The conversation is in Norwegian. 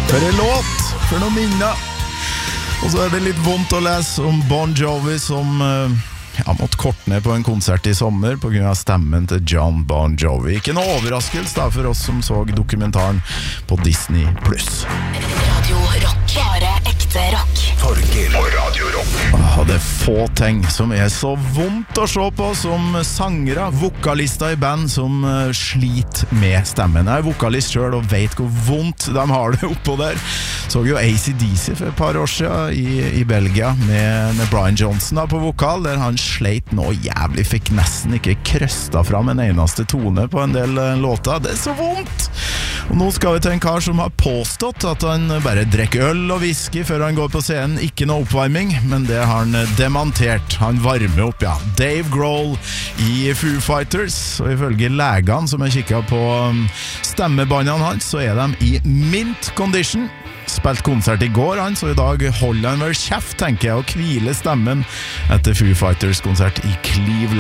For en låt, for noen minner. Og så det litt vondt å lese om Bon Jovi som måtte korte ned på en konsert i sommer på grunn av stemmen til John Bon Jovi. Ikke noe overraskelse da for oss som så dokumentaren på Disney+. Radio Rock, bare ekte rock. Torgil og Radio Rock. Det få ting som så vondt å se på som sangere, vokalister i band som sliter med stemmen. Jeg vokalist selv og vet hvor vondt de har det oppå der. Så jo AC/DC for et par år siden i Belgia med Brian Johnson da, på vokal, der han sleit noe jævlig, fikk nesten ikke krøstet fram en eneste tone på en del låter. Det så vondt! Og nå skal vi til en kar som har påstått at han bare drikker øl og whisky før han går på scenen. Ikke noe oppvarming, men det har han demantert. Han varmer opp, ja. Dave Grohl i Foo Fighters, og ifølge legene som har kikket på stemmebåndene hans, så de i mint condition. Spilt konsert i går han, så i dag holder han vel kjeft, tenker jeg, og hviler stemmen etter Foo Fighters konsert i Cleveland.